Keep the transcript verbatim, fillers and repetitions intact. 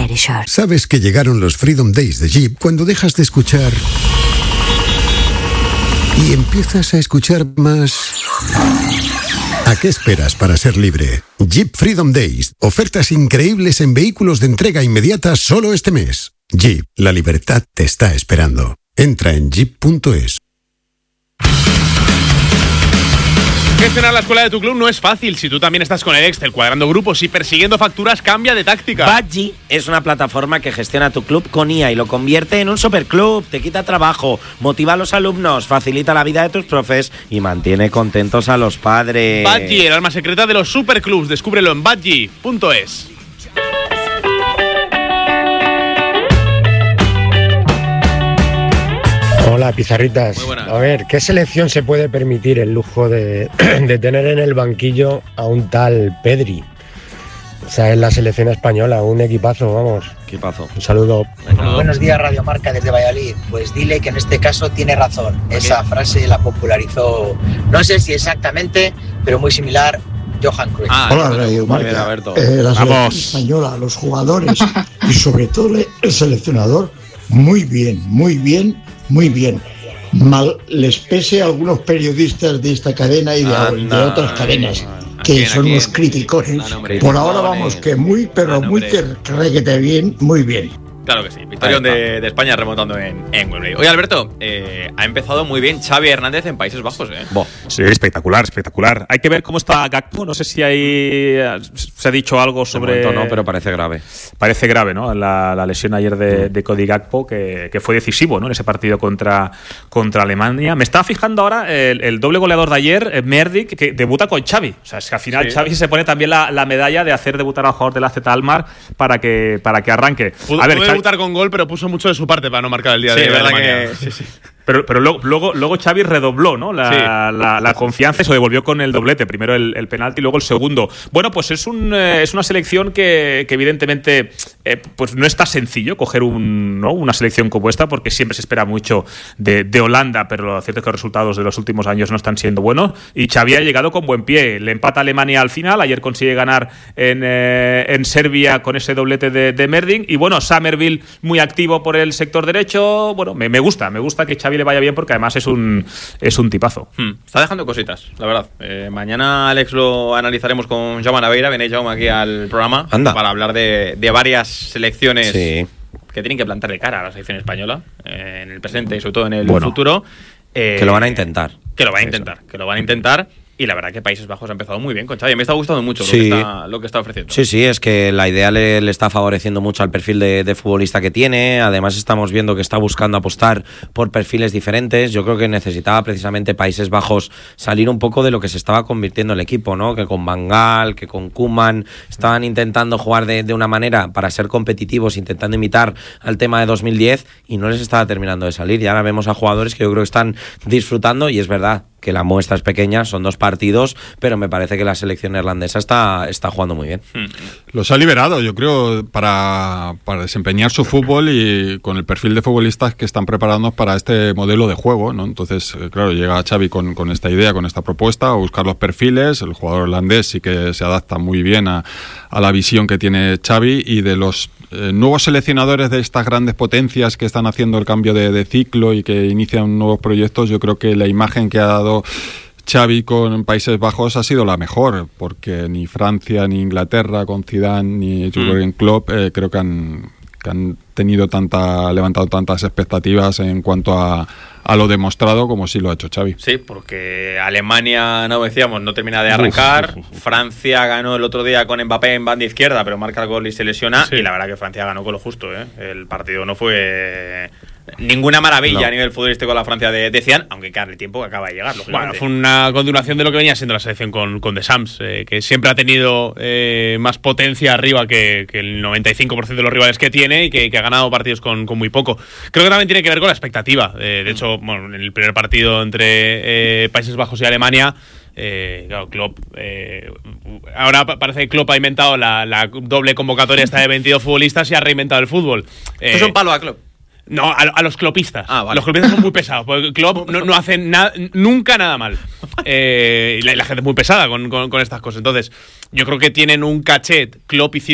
Verisure. Sabes que llegaron los Freedom Days de Jeep cuando dejas de escuchar y empiezas a escuchar más. ¿A qué esperas para ser libre? Jeep Freedom Days. Ofertas increíbles en vehículos de entrega inmediata solo este mes. Jeep, la libertad te está esperando. Entra en jeep punto es. Gestionar la escuela de tu club no es fácil. Si tú también estás con el Excel, cuadrando grupos y persiguiendo facturas, cambia de táctica. Budgie es una plataforma que gestiona tu club con I A y lo convierte en un superclub. Te quita trabajo, motiva a los alumnos, facilita la vida de tus profes y mantiene contentos a los padres. Budgie, el arma secreta de los superclubs. Descúbrelo en budgie punto es. Hola, pizarritas. A ver, ¿qué selección se puede permitir el lujo de, de tener en el banquillo a un tal Pedri? O sea, es la selección española, un equipazo, vamos. Equipazo. Un saludo. Bueno, buenos días, Radio Marca desde Valladolid. Pues dile que en este caso tiene razón. Esa frase la popularizó, no sé si exactamente, pero muy similar, Johan Cruyff. Ah, Hola, Radio Marca. Eh, la selección española, los jugadores y sobre todo el seleccionador, muy bien, muy bien. Muy bien. Mal les pese a algunos periodistas de esta cadena y de, ah, no, de otras cadenas no, no. que ¿Quién, son unos criticones. No, no, Por ahora vamos que muy, pero no, muy que requete bien, muy bien. Claro que sí, victoria de, de España remontando en, en Wembley. Oye, Alberto, eh, ha empezado muy bien Xavi Hernández en Países Bajos, ¿eh? Bo. Sí, espectacular, espectacular. Hay que ver cómo está Gakpo, no sé si hay, se ha dicho algo sobre... De momento no, pero parece grave. Parece grave, ¿no? La, la lesión ayer de, de Cody Gakpo, que, que fue decisivo, ¿no? En ese partido contra, contra Alemania. Me estaba fijando ahora el, el doble goleador de ayer, Merdic, que debuta con Xavi. O sea, es que al final sí. Xavi se pone también la, la medalla de hacer debutar al jugador del A Z Alkmaar para que, para que arranque. Pudo, a ver, pudo debutar con gol, pero puso mucho de su parte para no marcar el día sí, de verdad Alemania. Que, sí, sí. Pero, pero luego, luego, luego Xavi redobló, ¿no? La, sí. la, la confianza y se devolvió con el doblete. Primero el, el penalti y luego el segundo. Bueno, pues es un eh, es una selección que, que evidentemente eh, pues no está sencillo coger un, ¿no? una selección como esta, porque siempre se espera mucho de, de Holanda, pero lo cierto es que los resultados de los últimos años no están siendo buenos. Y Xavi ha llegado con buen pie. Le empata a Alemania al final. Ayer consigue ganar en, eh, en Serbia con ese doblete de, de Merding. Y bueno, Summerville muy activo por el sector derecho. Bueno, me, me gusta, me gusta que Xavi le vaya bien porque además es un es un tipazo. Hmm. Está dejando cositas, la verdad. Eh, mañana, Alex, lo analizaremos con Jaume Naveira. Viene Jaume aquí al programa Anda. para hablar de, de varias selecciones sí. que tienen que plantarle cara a la selección española eh, en el presente y sobre todo en el bueno, futuro. Eh, que lo van a intentar. Que lo van a intentar, Eso. que lo van a intentar. Y la verdad que Países Bajos ha empezado muy bien con Xavi. Me está gustando mucho sí. lo, que está, lo que está ofreciendo. Sí, sí, es que la idea le, le está favoreciendo mucho al perfil de, de futbolista que tiene. Además estamos viendo que está buscando apostar por perfiles diferentes. Yo creo que necesitaba precisamente Países Bajos salir un poco de lo que se estaba convirtiendo el equipo, ¿no? Que con Van Gaal, que con Koeman estaban intentando jugar de, de una manera para ser competitivos, intentando imitar al tema de dos mil diez y no les estaba terminando de salir. Y ahora vemos a jugadores que yo creo que están disfrutando y es verdad que la muestra es pequeña, son dos partidos, pero me parece que la selección neerlandesa está, está jugando muy bien. Los ha liberado, yo creo, para, para desempeñar su fútbol y con el perfil de futbolistas que están preparando para este modelo de juego, ¿no? Entonces, claro, llega Xavi con, con esta idea, con esta propuesta, a buscar los perfiles. El jugador holandés sí que se adapta muy bien a, a la visión que tiene Xavi, y de los eh, nuevos seleccionadores de estas grandes potencias que están haciendo el cambio de, de ciclo y que inician nuevos proyectos, yo creo que la imagen que ha dado Xavi con Países Bajos ha sido la mejor, porque ni Francia ni Inglaterra con Zidane ni Jürgen Klopp eh, creo que han, que han tenido tanta levantado tantas expectativas en cuanto a, a lo demostrado como sí lo ha hecho Xavi. Sí, porque Alemania, no decíamos, no termina de arrancar. Uf, uf, uf. Francia ganó el otro día con Mbappé en banda izquierda, pero marca el gol y se lesiona. Sí. Y la verdad que Francia ganó con lo justo, ¿eh? El partido no fue ninguna maravilla no. a nivel futbolístico con la Francia de, de Zidane, aunque cada el tiempo que acaba de llegar. Bueno, fue una continuación de lo que venía siendo la selección con, con The Sams, eh, que siempre ha tenido eh, más potencia arriba que, que el noventa y cinco por ciento de los rivales que tiene y que, que ha ganado partidos con, con muy poco. Creo que también tiene que ver con la expectativa. Eh, de hecho, bueno, en el primer partido entre eh, Países Bajos y Alemania, Eh, claro, Klopp eh, ahora parece que Klopp ha inventado la, la doble convocatoria esta de veintidós futbolistas y ha reinventado el fútbol. Eh, ¿Esto es un palo a Klopp? No, a, a los clopistas. Ah, vale. Los clopistas son muy pesados, porque Klopp no, no hace na, nunca nada mal. Eh, y la, la gente es muy pesada con, con, con estas cosas. Entonces, yo creo que tienen un cachet Klopp y